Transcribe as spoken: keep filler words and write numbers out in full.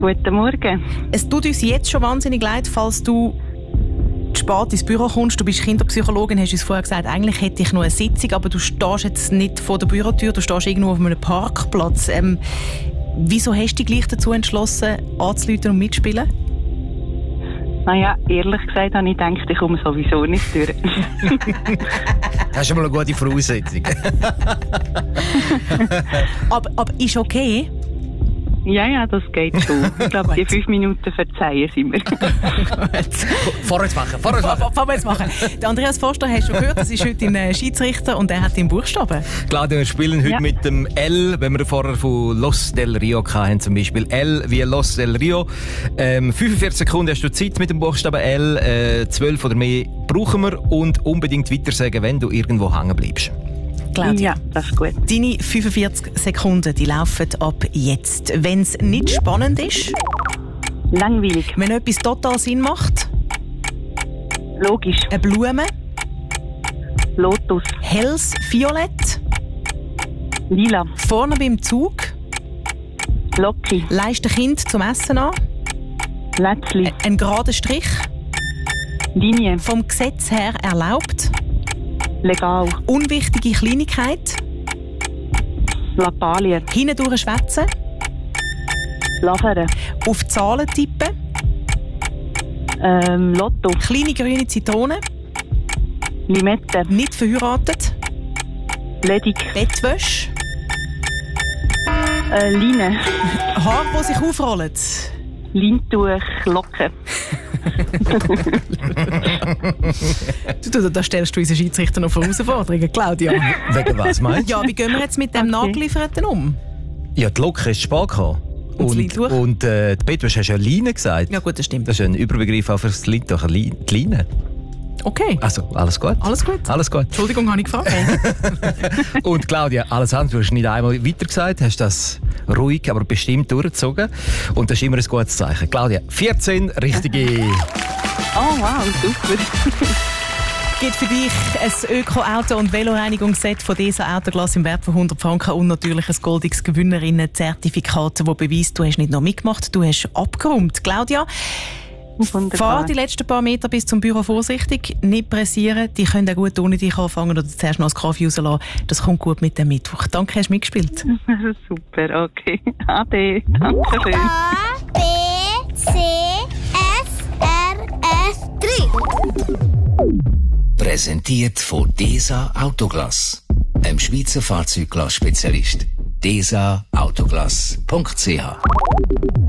Guten Morgen. Es tut uns jetzt schon wahnsinnig leid, falls du spät ins Büro kommst. Du bist Kinderpsychologin, hast uns vorher gesagt, eigentlich hätte ich noch eine Sitzung, aber du stehst jetzt nicht vor der Bürotür, du stehst irgendwo auf einem Parkplatz. Ähm, wieso hast du dich gleich dazu entschlossen, anzurufen und mitzuspielen? Naja, ehrlich gesagt habe ich gedacht, ich komme sowieso nicht durch. Das ist schon mal eine gute Voraussetzung. aber, aber ist okay? Ja, ja, das geht schon. Ich glaube, die fünf Minuten verzeihen sie mir. Vorwärts machen, vorwärts machen. Vorwärts machen. Der Andreas Forster, hast du schon gehört, das ist heute ein Schiedsrichter und er hat den Buchstaben. Klar, wir spielen heute ja. mit dem L, wenn wir vorher von Los del Rio hatten, zum Beispiel. L wie Los del Rio. Ähm, fünfundvierzig Sekunden hast du Zeit mit dem Buchstaben L. Äh, zwölf oder mehr brauchen wir und unbedingt weiter sagen, wenn du irgendwo hängen bleibst. Claudia, ja, das ist gut. Deine fünfundvierzig Sekunden, die laufen ab jetzt. Wenn es nicht spannend ist? Langweilig. Wenn etwas total Sinn macht? Logisch. Eine Blume? Lotus. Helles Violett? Lila. Vorne beim Zug? Loki. Leist ein Kind zum Essen an? Lätzli. Ein gerader Strich? Linie. Vom Gesetz her erlaubt? Legal. Unwichtige Kleinigkeit? Lappalie. Hindurch schwätzen? Lavere. Auf Zahlen tippen? Ähm, Lotto. Kleine grüne Zitrone? Limette. Nicht verheiratet? Ledig. Bettwäsche? Äh, Line. Haar, die sich aufrollen? Leintuch. Locken. du, da stellst du unseren Schiedsrichter noch vor Herausforderungen, Claudia. Wegen was meinst du? Ja, wie gehen wir jetzt mit dem okay. Nachgelieferten um? Ja, die Locke ist spät gekommen. Und, und, und äh, die Bettwäsche hast du ja Line gesagt. Ja gut, das stimmt. Das ist ein Überbegriff auch für das Leintuch, die Line. Okay. Also, alles gut? Alles gut. Alles gut. Entschuldigung, habe ich gefragt. Und Claudia, alles andere, du hast nicht einmal weiter gesagt, hast das ruhig, aber bestimmt durchgezogen. Und das ist immer ein gutes Zeichen. Claudia, vierzehn richtige. Oh wow, super. Gibt für dich ein Öko-Auto- und Veloreinigungsset von dieser Autoglass im Wert von hundert Franken und natürlich ein goldiges Gewinnerinnen-Zertifikat, das beweist, du hast nicht noch mitgemacht, du hast abgeräumt. Claudia, wunderbar. Fahr die letzten paar Meter bis zum Büro vorsichtig, nicht pressieren, die können auch gut ohne dich anfangen oder zuerst noch das Kaffee rauslassen. Das kommt gut mit dem Mittwoch. Danke, hast du mitgespielt. Super, okay. Ade, danke schön. A, B, C, S, R, S, drei. Präsentiert von DESA Autoglass, einem Schweizer Fahrzeugglas-Spezialist. desa autoglass punkt c h